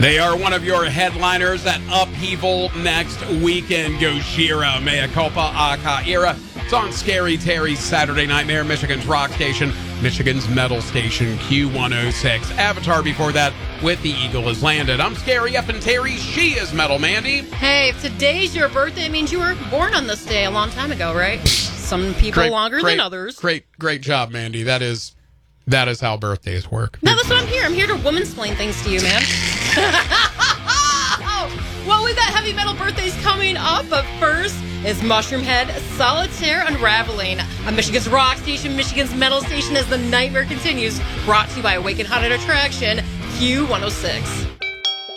They are one of your headliners at Upheaval next weekend. Gojira, Mea Culpa, Akaira. It's on Scary Terry's Saturday Nightmare, Michigan's rock station, Michigan's metal station, Q106. Avatar before that with The Eagle Has Landed. I'm Scary F and Terry. She is Metal Mandy. Hey, if today's your birthday, it means you were born on this day a long time ago, right? Some people longer than others. Great job, Mandy. That is how birthdays work. That's what I'm here. I'm here to woman-splain things to you, man. Well, we've got heavy metal birthdays coming up, but first is Mushroomhead Solitaire Unraveling on Michigan's rock station, Michigan's metal station as the nightmare continues. Brought to you by Awaken Haunted Attraction, Q106.